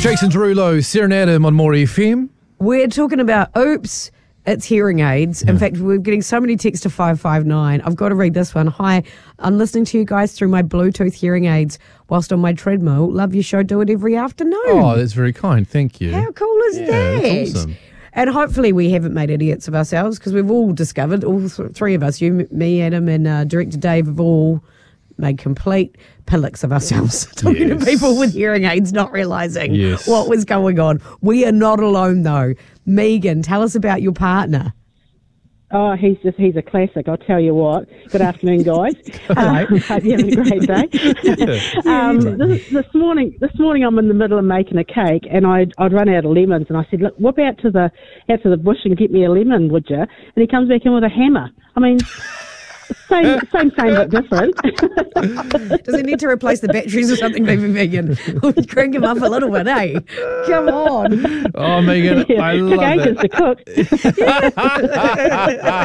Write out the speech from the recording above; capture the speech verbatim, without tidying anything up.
Jason Derulo, Sarah and Adam on More F M. We're talking about, oops, it's hearing aids. In Yeah. fact, we're getting so many texts to five five nine. I've got to read this one. Hi, I'm listening to you guys through my Bluetooth hearing aids whilst on my treadmill. Love your show. Do it every afternoon. Oh, that's very kind. Thank you. How cool is Yeah, that? that's awesome. And hopefully we haven't made idiots of ourselves, because we've all discovered, all th- three of us, you, me, Adam, and uh, Director Dave, have all made complete pillocks of ourselves talking Yes. to people with hearing aids, not realising Yes. what was going on. We are not alone, though. Megan, tell us about your partner. Oh, he's just, he's a classic, I'll tell you what. Good afternoon, guys. uh, hope you're having a great day. um, this, this morning, this morning I'm in the middle of making a cake, and I'd, I'd run out of lemons, and I said, look, whip out to the, out to the bush and get me a lemon, would you? And he comes back in with a hammer. I mean, same, same, same, but different. Does he need to replace the batteries or something, maybe, Megan? Crank him up a little bit, eh? Come on. Oh, Megan, Yeah, I took love ages it. to cook.